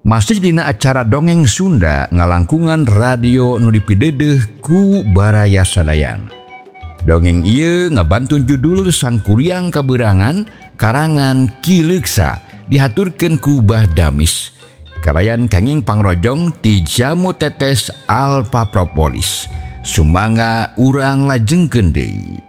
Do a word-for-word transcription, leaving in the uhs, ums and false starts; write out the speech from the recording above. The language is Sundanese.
Masih dina acara dongeng Sunda ngalangkungan radio nu dipidedeh ku Baraya Sadayan. Dongeng ieu ngabantun judul Sangkuriang Kaberangan karangan Ki Leuksa dihaturkeun ku Bah Damis. Karayan kenging pangrojong ti Jamu Tetes Alpa Propolis. Sumangga urang lajengkeun deui.